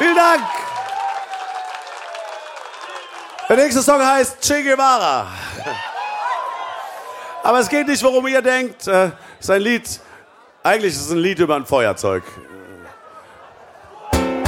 Vielen Dank. Der nächste Song heißt Che Guevara. Aber es geht nicht, worum ihr denkt. Es ist ein Lied, eigentlich ist es ein Lied über ein Feuerzeug.